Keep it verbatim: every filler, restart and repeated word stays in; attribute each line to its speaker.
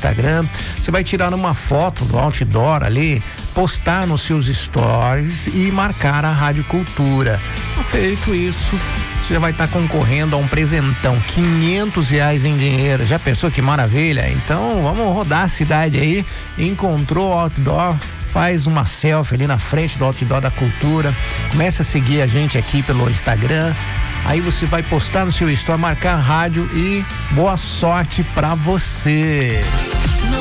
Speaker 1: Instagram, você vai tirar uma foto do outdoor ali, postar nos seus stories e marcar a Rádio Cultura. Feito isso, você já vai estar tá concorrendo a um presentão, quinhentos reais em dinheiro. Já pensou que maravilha? Então vamos rodar a cidade aí. Encontrou o outdoor, faz uma selfie ali na frente do outdoor da Cultura, começa a seguir a gente aqui pelo Instagram, aí você vai postar no seu story, marcar a rádio e boa sorte pra você.